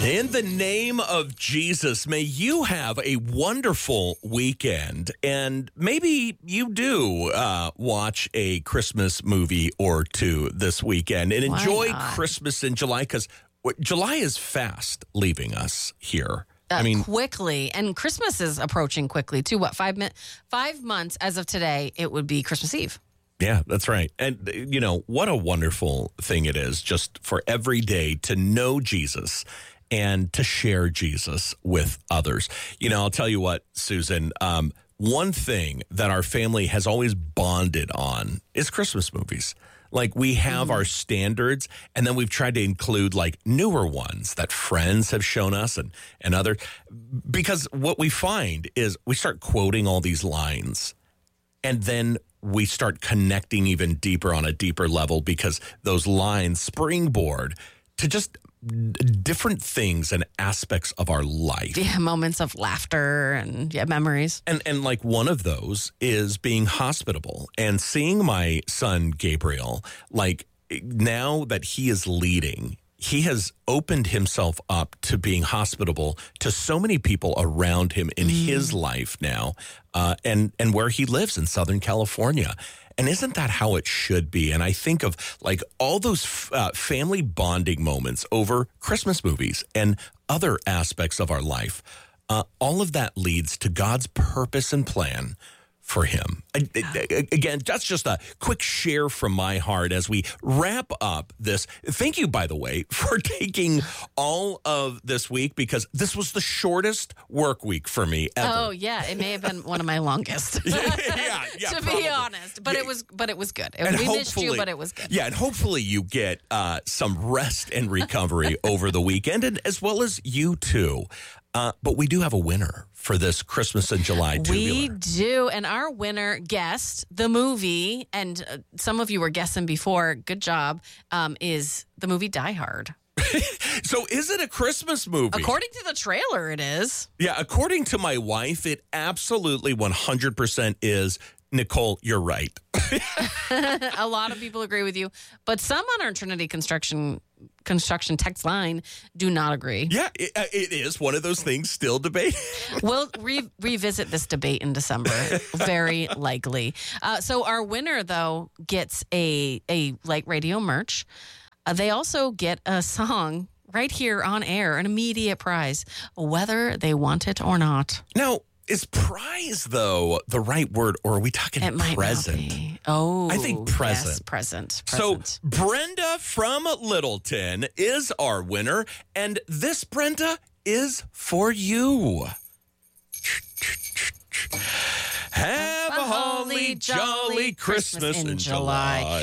In the name of Jesus, may you have a wonderful weekend. And maybe you do watch a Christmas movie or two this weekend and enjoy Christmas in July, because July is fast leaving us here. Quickly. And Christmas is approaching quickly, too. 5 months as of today, it would be Christmas Eve. Yeah, that's right. And, what a wonderful thing it is just for every day to know Jesus and to share Jesus with others. I'll tell you what, Susan, one thing that our family has always bonded on is Christmas movies. Like, we have our standards, and then we've tried to include, newer ones that friends have shown us and other. Because what we find is we start quoting all these lines, and then we start connecting even deeper on a deeper level, because those lines springboard to just different things and aspects of our life. Yeah, moments of laughter and memories. And one of those is being hospitable and seeing my son Gabriel, now that he is leading, he has opened himself up to being hospitable to so many people around him in his life now, and where he lives in Southern California. And isn't that how it should be? And I think of all those family bonding moments over Christmas movies and other aspects of our life. All of that leads to God's purpose and plan for him. Again, that's just a quick share from my heart as we wrap up this. Thank you, by the way, for taking all of this week, because this was the shortest work week for me ever. Oh, yeah. It may have been one of my longest. yeah, to probably. be honest. But it was good. We missed you, but it was good. Yeah, and hopefully you get some rest and recovery over the weekend, and as well as you too. But we do have a winner for this Christmas in July tubular. We do, and our winner guessed the movie, and some of you were guessing before, good job, is the movie Die Hard. So is it a Christmas movie? According to the trailer, it is. Yeah, according to my wife, it absolutely 100% is. Nicole, you're right. A lot of people agree with you, but some on our Trinity construction text line do not agree. Yeah, it is one of those things still debated. We'll revisit this debate in December, very likely. So our winner, though, gets a Light Radio merch. They also get a song right here on air, an immediate prize, whether they want it or not. Now, is prize, though, the right word, or are we talking it might present? Not be. Oh, I think present. Yes, present. So Brenda from Littleton is our winner, and this, Brenda, is for you. Have a holly jolly Christmas in July.